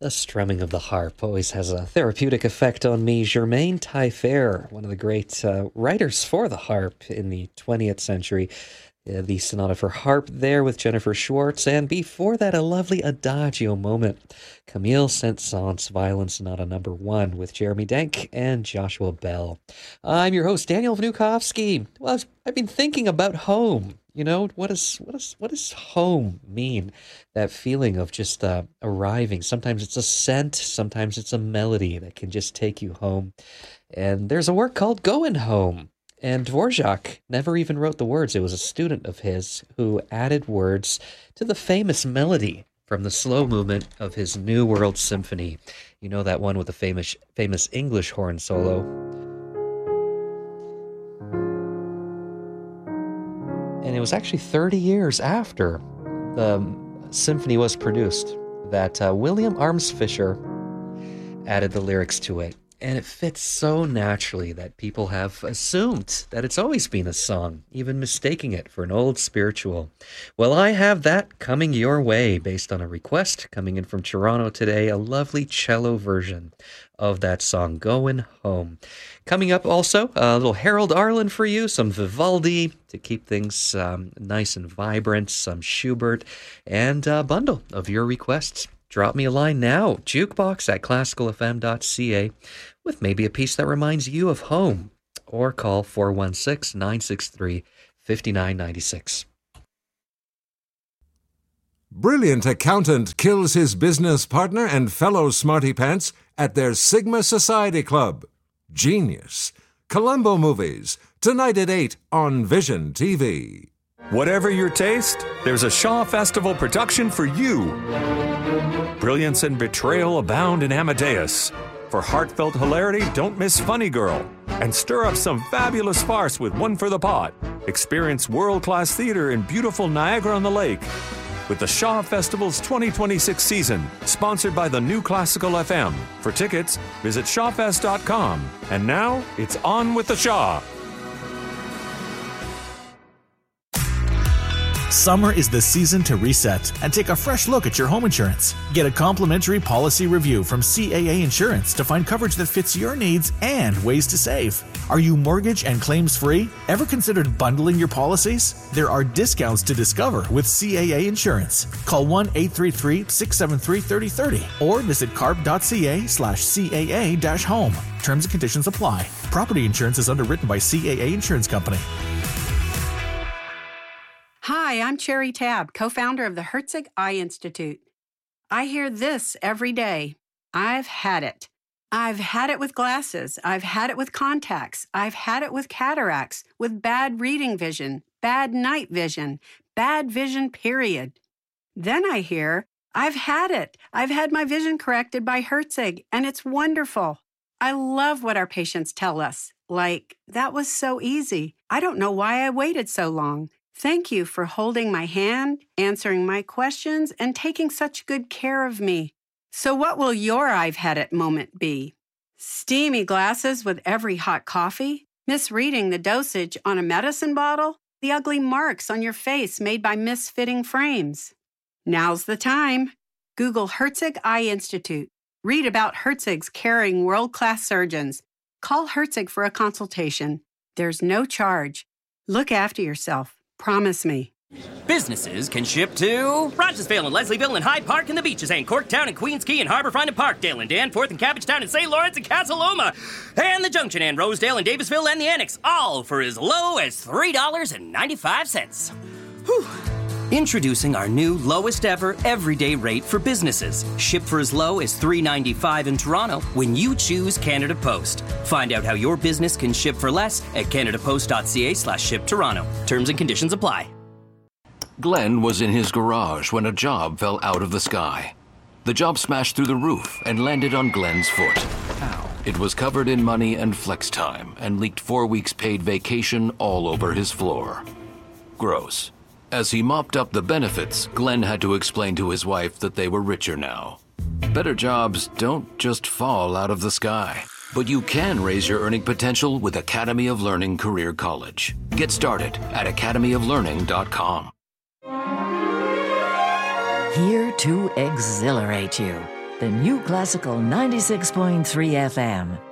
The strumming of the harp always has a therapeutic effect on me. Germain Taillefer, one of the great writers for the harp in the 20th century. The Sonata for Harp there with Jennifer Schwartz, and before that, a lovely adagio moment. Camille Saint-Saëns Violin Sonata No. 1 with Jeremy Denk and Joshua Bell. I'm your host, Daniel Vnukovsky. Well, I've been thinking about home. You know, what does home mean? That feeling of just arriving. Sometimes it's a scent, sometimes it's a melody that can just take you home. And there's a work called Going Home. And Dvorak never even wrote the words. It was a student of his who added words to the famous melody from the slow movement of his New World Symphony. You know that one with the famous English horn solo. And it was actually 30 years after the symphony was produced that William Armsfischer added the lyrics to it. And it fits so naturally that people have assumed that it's always been a song, even mistaking it for an old spiritual. Well, I have that coming your way based on a request coming in from Toronto today, a lovely cello version of that song, Going Home. Coming up also, a little Harold Arlen for you, some Vivaldi to keep things nice and vibrant, some Schubert, and a bundle of your requests. Drop me a line now, jukebox@classicalfm.ca, with maybe a piece that reminds you of home, or call 416-963-5996. Brilliant accountant kills his business partner and fellow smarty pants at their Sigma Society Club. Genius. Columbo Movies, tonight at 8 on Vision TV. Whatever your taste, there's a Shaw Festival production for you. Brilliance and betrayal abound in Amadeus. For heartfelt hilarity, don't miss Funny Girl. And stir up some fabulous farce with One for the Pot. Experience world-class theater in beautiful Niagara-on-the-Lake. With the Shaw Festival's 2026 season, sponsored by the New Classical FM. For tickets, visit shawfest.com. And now, it's on with the Shaw. Summer is the season to reset and take a fresh look at your home insurance. Get a complimentary policy review from CAA Insurance to find coverage that fits your needs and ways to save. Are you mortgage and claims free? Ever considered bundling your policies? There are discounts to discover with CAA Insurance. Call 1-833-673-3030 or visit carp.ca/CAA-home. Terms and conditions apply. Property insurance is underwritten by CAA Insurance Company. Hi, I'm Cherry Tabb, co-founder of the Herzig Eye Institute. I hear this every day. I've had it. I've had it with glasses. I've had it with contacts. I've had it with cataracts, with bad reading vision, bad night vision, bad vision, period. Then I hear, I've had it. I've had my vision corrected by Herzig, and it's wonderful. I love what our patients tell us. Like, that was so easy. I don't know why I waited so long. Thank you for holding my hand, answering my questions, and taking such good care of me. So what will your I've had it moment be? Steamy glasses with every hot coffee? Misreading the dosage on a medicine bottle? The ugly marks on your face made by misfitting frames? Now's the time. Google Herzig Eye Institute. Read about Herzig's caring world-class surgeons. Call Herzig for a consultation. There's no charge. Look after yourself. Promise me. Businesses can ship to Rogersville and Leslieville and Hyde Park and the Beaches and Corktown and Queens Quay and Harborfront and Parkdale and Danforth and Cabbagetown and St. Lawrence and Casa Loma and the Junction and Rosedale and Davisville and the Annex, all for as low as $3.95. Whew. Introducing our new lowest ever everyday rate for businesses. Ship for as low as $3.95 in Toronto when you choose Canada Post. Find out how your business can ship for less at canadapost.ca/ship-Toronto. Terms and conditions apply. Glenn was in his garage when a job fell out of the sky. The job smashed through the roof and landed on Glenn's foot. Ow. It was covered in money and flex time and leaked 4 weeks paid vacation all over his floor. Gross. As he mopped up the benefits, Glenn had to explain to his wife that they were richer now. Better jobs don't just fall out of the sky, but you can raise your earning potential with Academy of Learning Career College. Get started at academyoflearning.com. Here to exhilarate you. The New Classical 96.3 FM.